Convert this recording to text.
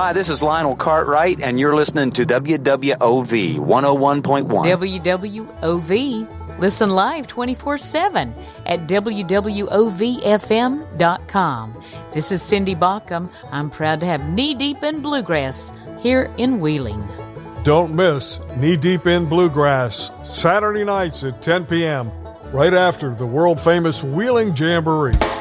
Hi, this is Lionel Cartwright, and you're listening to WWOV 101.1. WWOV. Listen live 24/7 at WWOVFM.com. This is Cindy Baucom. I'm proud to have Knee Deep in Bluegrass here in Wheeling. Don't miss Knee Deep in Bluegrass, Saturday nights at 10 p.m., right after the world-famous Wheeling Jamboree.